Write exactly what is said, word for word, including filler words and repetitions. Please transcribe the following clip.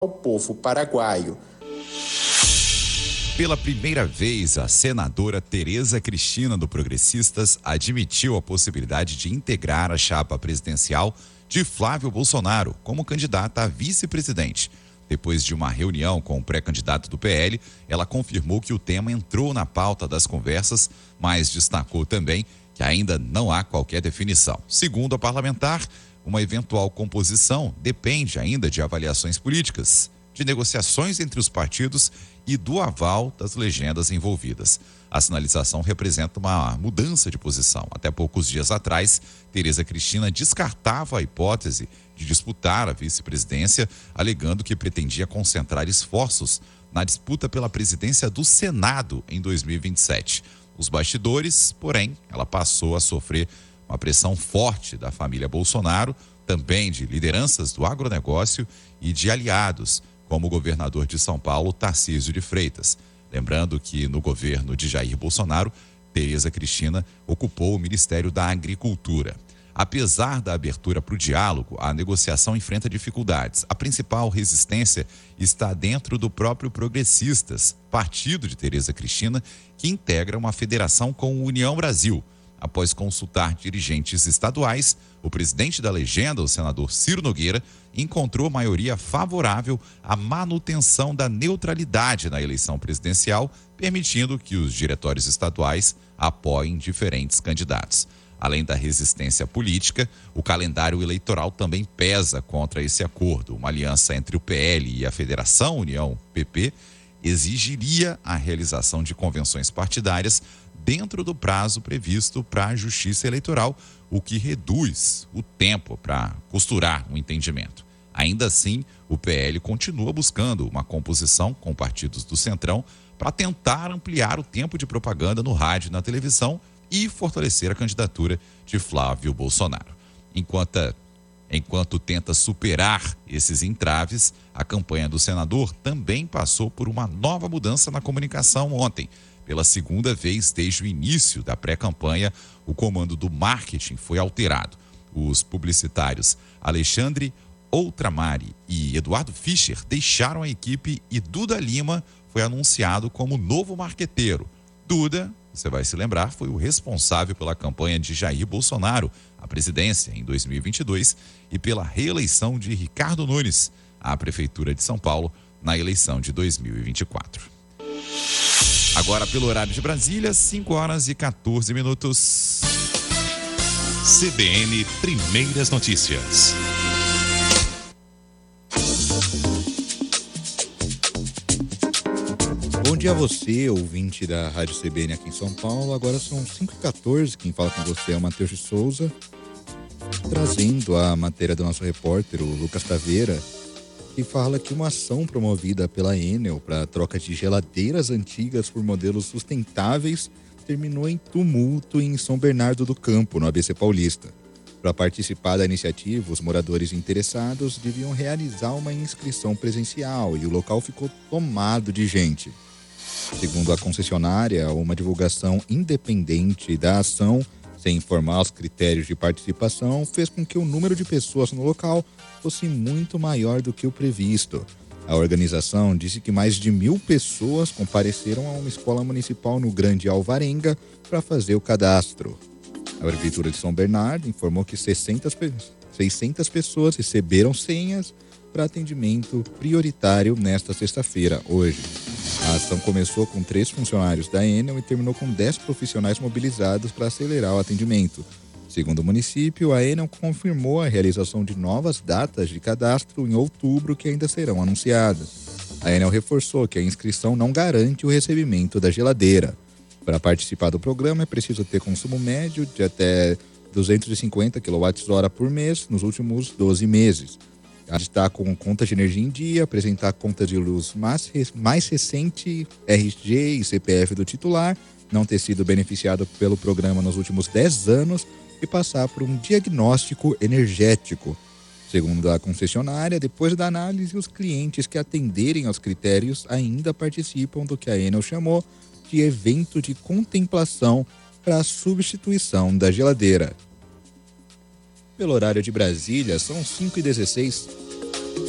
ao povo paraguaio. Pela primeira vez, a senadora Tereza Cristina, do Progressistas, admitiu a possibilidade de integrar a chapa presidencial de Flávio Bolsonaro como candidata a vice-presidente. Depois de uma reunião com o pré-candidato do P L, ela confirmou que o tema entrou na pauta das conversas, mas destacou também que ainda não há qualquer definição. Segundo a parlamentar, uma eventual composição depende ainda de avaliações políticas, de negociações entre os partidos e do aval das legendas envolvidas. A sinalização representa uma mudança de posição. Até poucos dias atrás, Tereza Cristina descartava a hipótese de disputar a vice-presidência, alegando que pretendia concentrar esforços na disputa pela presidência do Senado em dois mil e vinte e sete. Os bastidores, porém, ela passou a sofrer uma pressão forte da família Bolsonaro, também de lideranças do agronegócio e de aliados, como o governador de São Paulo, Tarcísio de Freitas. Lembrando que no governo de Jair Bolsonaro, Tereza Cristina ocupou o Ministério da Agricultura. Apesar da abertura para o diálogo, a negociação enfrenta dificuldades. A principal resistência está dentro do próprio Progressistas, partido de Tereza Cristina, que integra uma federação com o União Brasil. Após consultar dirigentes estaduais, o presidente da legenda, o senador Ciro Nogueira, encontrou maioria favorável à manutenção da neutralidade na eleição presidencial, permitindo que os diretórios estaduais apoiem diferentes candidatos. Além da resistência política, o calendário eleitoral também pesa contra esse acordo. Uma aliança entre o P L e a Federação União P P exigiria a realização de convenções partidárias dentro do prazo previsto para a Justiça Eleitoral, o que reduz o tempo para costurar um entendimento. Ainda assim, o P L continua buscando uma composição com partidos do Centrão para tentar ampliar o tempo de propaganda no rádio e na televisão e fortalecer a candidatura de Flávio Bolsonaro. Enquanto, enquanto tenta superar esses entraves, a campanha do senador também passou por uma nova mudança na comunicação ontem. Pela segunda vez desde o início da pré-campanha, o comando do marketing foi alterado. Os publicitários Alexandre Outramari e Eduardo Fischer deixaram a equipe e Duda Lima foi anunciado como novo marqueteiro. Duda, você vai se lembrar, foi o responsável pela campanha de Jair Bolsonaro à presidência em dois mil e vinte e dois e pela reeleição de Ricardo Nunes à Prefeitura de São Paulo na eleição de dois mil e vinte e quatro. Agora, pelo horário de Brasília, cinco horas e quatorze minutos. C B N Primeiras Notícias. Bom dia a você, ouvinte da Rádio C B N aqui em São Paulo. Agora são cinco e quatorze, quem fala com você é o Matheus de Souza, trazendo a matéria do nosso repórter, o Lucas Taveira, que fala que uma ação promovida pela Enel para a troca de geladeiras antigas por modelos sustentáveis terminou em tumulto em São Bernardo do Campo, no A B C Paulista. Para participar da iniciativa, os moradores interessados deviam realizar uma inscrição presencial e o local ficou tomado de gente. Segundo a concessionária, uma divulgação independente da ação, sem informar os critérios de participação, fez com que o número de pessoas no local fosse muito maior do que o previsto. A organização disse que mais de mil pessoas compareceram a uma escola municipal no Grande Alvarenga para fazer o cadastro. A Prefeitura de São Bernardo informou que seiscentas pessoas receberam senhas para atendimento prioritário nesta sexta-feira, hoje. A ação começou com três funcionários da Enel e terminou com dez profissionais mobilizados para acelerar o atendimento. Segundo o município, a Enel confirmou a realização de novas datas de cadastro em outubro que ainda serão anunciadas. A Enel reforçou que a inscrição não garante o recebimento da geladeira. Para participar do programa é preciso ter consumo médio de até duzentos e cinquenta quilowatt-hora por mês nos últimos doze meses. Estar com conta de energia em dia, apresentar conta de luz mais, mais recente, R G e C P F do titular, não ter sido beneficiado pelo programa nos últimos dez anos e passar por um diagnóstico energético. Segundo a concessionária, depois da análise, os clientes que atenderem aos critérios ainda participam do que a Enel chamou de evento de contemplação para a substituição da geladeira. Pelo horário de Brasília, são cinco e dezesseis.